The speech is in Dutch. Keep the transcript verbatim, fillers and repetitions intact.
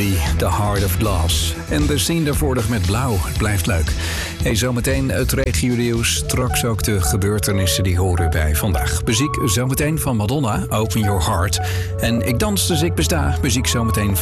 The Heart of Glass. En de scene daarvoor nog met blauw. Het blijft leuk. Hey, zometeen het regio-nieuws. Straks ook de gebeurtenissen die horen bij vandaag. Muziek zometeen van Madonna, Open Your Heart. En Ik dans dus ik besta. Muziek zometeen van